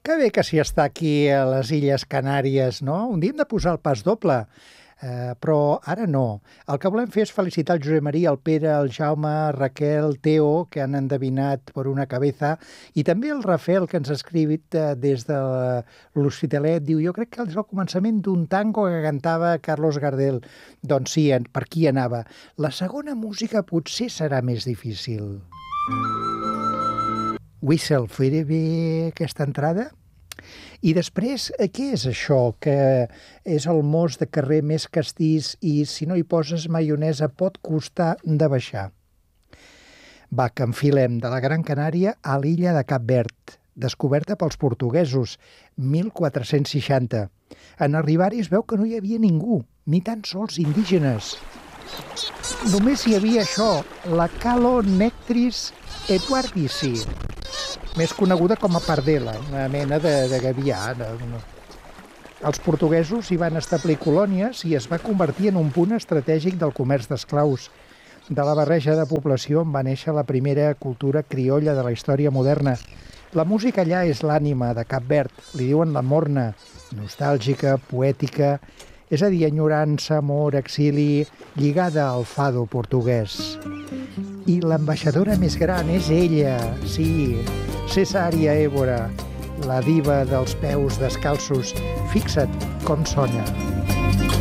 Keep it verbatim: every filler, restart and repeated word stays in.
Que bé que s'hi està aquí a les Illes Canàries, no? Un dia hem de posar el pas doble, eh, però ara no. El que volem fer és felicitar el Josep Maria, el Pere, el Jaume, Raquel, Teo, que han endevinat per una cabeza, i també el Rafael, que ens ha escrit eh, des de l'Hospitalet. Diu, jo crec que és el començament d'un tango que cantava Carlos Gardel. Doncs sí, per aquí anava. La segona música potser serà més difícil. Whistle, faré bé aquesta entrada? I després, què és això? Que és el mos de carrer més castís i si no hi poses maionesa pot costar de baixar. Va, que enfilem de la Gran Canària a l'illa de Cap Verd, descoberta pels portuguesos, mil quatre-cents seixanta. En arribar-hi es veu que no hi havia ningú, ni tan sols indígenes. Només hi havia això, la Calonectris eduardici, més coneguda com a pardela, una mena de, de gavià. Els portuguesos hi van establir colònies i es va convertir en un punt estratègic del comerç d'esclaus. De la barreja de població en va néixer la primera cultura criolla de la història moderna. La música allà és l'ànima de Cap Verd, li diuen la morna, nostàlgica, poètica, és a dir, enyorança, amor, exili, lligada al fado portuguès. I l'ambaixadora més gran és ella, sí, Cesària Évora, la diva dels peus descalços. Fixa't com sona.